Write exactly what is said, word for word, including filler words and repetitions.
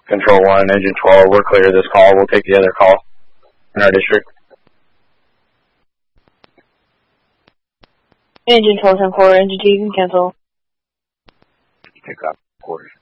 Control one, Engine twelve, we're clear of this call. We'll take the other call in our district. Engine twelve ten four, Engine two, you can cancel. Pick up quarters.